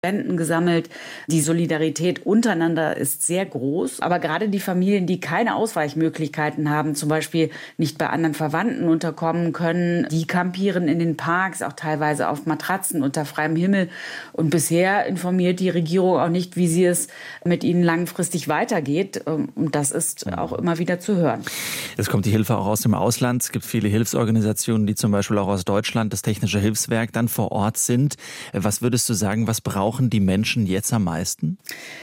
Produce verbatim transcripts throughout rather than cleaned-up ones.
Spenden gesammelt. Die Solidarität untereinander ist sehr groß. Aber gerade die Familien, die keine Ausweichmöglichkeiten haben, zum Beispiel nicht bei anderen Verwandten unterkommen können, die kampieren in den Parks, auch teilweise auf Matratzen unter freiem Himmel. Und bisher informiert die Regierung auch nicht, wie sie es mit ihnen langfristig weitergeht. Und das ist auch immer wieder zu hören. Es kommt die Hilfe auch aus dem Ausland. Es gibt viele Hilfsorganisationen, die zum Beispiel auch aus Deutschland, das Technische Hilfswerk, dann vor Ort sind. Was würdest du sagen, was brauchen die Menschen jetzt am meisten?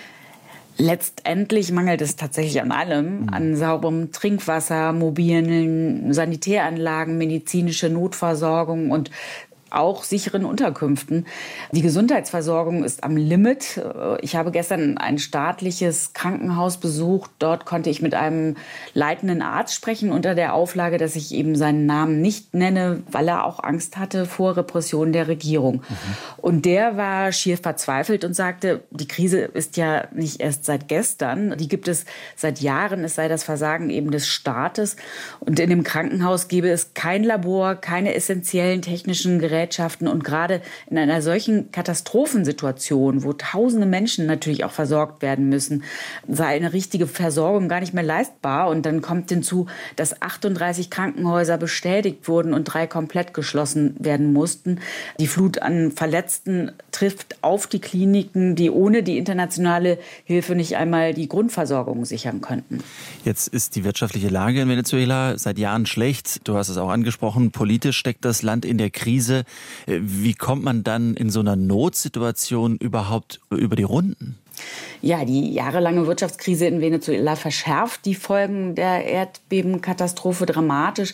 Letztendlich mangelt es tatsächlich an allem, mhm. an sauberem Trinkwasser, mobilen Sanitäranlagen, medizinische Notversorgung und auch sicheren Unterkünften. Die Gesundheitsversorgung ist am Limit. Ich habe gestern ein staatliches Krankenhaus besucht. Dort konnte ich mit einem leitenden Arzt sprechen unter der Auflage, dass ich eben seinen Namen nicht nenne, weil er auch Angst hatte vor Repression der Regierung. Mhm. Und der war schier verzweifelt und sagte, die Krise ist ja nicht erst seit gestern. Die gibt es seit Jahren. Es sei das Versagen eben des Staates. Und in dem Krankenhaus gäbe es kein Labor, keine essentiellen technischen Geräte. Und gerade in einer solchen Katastrophensituation, wo tausende Menschen natürlich auch versorgt werden müssen, sei eine richtige Versorgung gar nicht mehr leistbar. Und dann kommt hinzu, dass achtunddreißig Krankenhäuser bestätigt wurden und drei komplett geschlossen werden mussten. Die Flut an Verletzten trifft auf die Kliniken, die ohne die internationale Hilfe nicht einmal die Grundversorgung sichern könnten. Jetzt ist die wirtschaftliche Lage in Venezuela seit Jahren schlecht. Du hast es auch angesprochen. Politisch steckt das Land in der Krise. Wie kommt man dann in so einer Notsituation überhaupt über die Runden? Ja, die jahrelange Wirtschaftskrise in Venezuela verschärft die Folgen der Erdbebenkatastrophe dramatisch,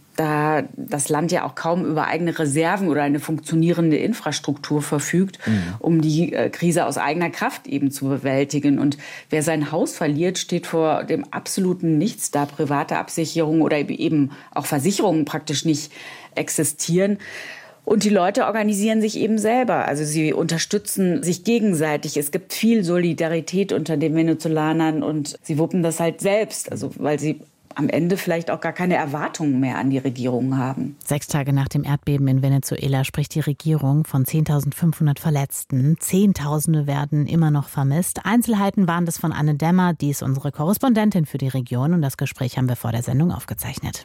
da das Land ja auch kaum über eigene Reserven oder eine funktionierende Infrastruktur verfügt, mhm. um die Krise aus eigener Kraft eben zu bewältigen. Und wer sein Haus verliert, steht vor dem absoluten Nichts, da private Absicherungen oder eben auch Versicherungen praktisch nicht existieren. Und die Leute organisieren sich eben selber. Also sie unterstützen sich gegenseitig. Es gibt viel Solidarität unter den Venezolanern und sie wuppen das halt selbst, also weil sie am Ende vielleicht auch gar keine Erwartungen mehr an die Regierung haben. Sechs Tage nach dem Erdbeben in Venezuela spricht die Regierung von zehntausendfünfhundert Verletzten. Zehntausende werden immer noch vermisst. Einzelheiten waren das von Anne Dämmer, die ist unsere Korrespondentin für die Region. Und das Gespräch haben wir vor der Sendung aufgezeichnet.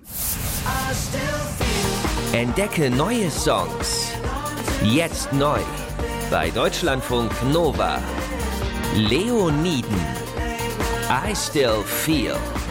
Entdecke neue Songs. Jetzt neu. Bei Deutschlandfunk Nova. Leoniden. I Still Feel.